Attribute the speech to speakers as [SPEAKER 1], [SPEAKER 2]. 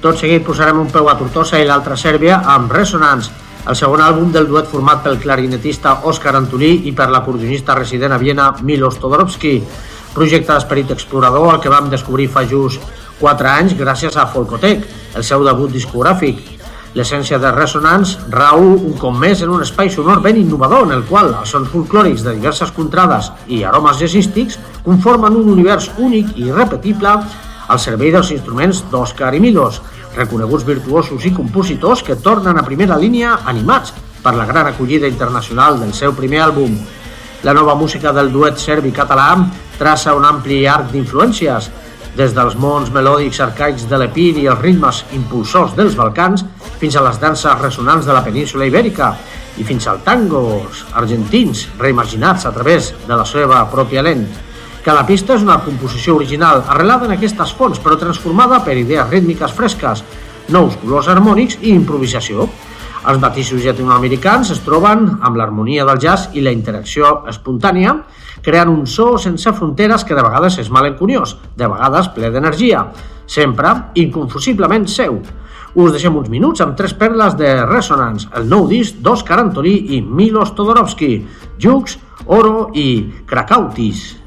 [SPEAKER 1] Tot seguit posarem un peu a Tortosa i l'altre a Sèrbia amb Resonance, el segon àlbum del duet format pel clarinetista Òscar Antolí i per l'acordionista resident a Viena Milos Todorovski, projecte d'esperit explorador al que vam descobrir fa just 4 anys gràcies a Folkotech, el seu debut discogràfic. L'essència de Resonance rau un cop més en un espai sonor ben innovador en el qual els sons folclòrics de diverses contrades i aromes jazzístics conformen un univers únic i irrepetible al servei dels instruments d'Òscar i Milos, reconeguts virtuosos i compositors que tornen a primera línia animats per la gran acollida internacional del seu primer àlbum. La nova música del duet serbi-català traça un ampli arc d'influències, des dels mons melòdics arcaics de l'Epir i els ritmes impulsors dels Balcans fins a les danses ressonants de la península ibèrica i fins als tangos argentins reimaginats a través de la seva pròpia lent. Cada pista és una composició original arrelada en aquestes fonts però transformada per idees rítmiques fresques, nous colors harmònics i improvisació. Els matisos llatinoamericans es troben amb l'harmonia del jazz i la interacció espontània, creant un so sense fronteres que de vegades és malenconiós, de vegades ple d'energia, sempre inconfusiblement seu. Us deixem uns minuts amb 3 perles de Resonance, el nou disc d'Òscar Antolí i Milos Todorovski, Jux, Oro i Krakautis.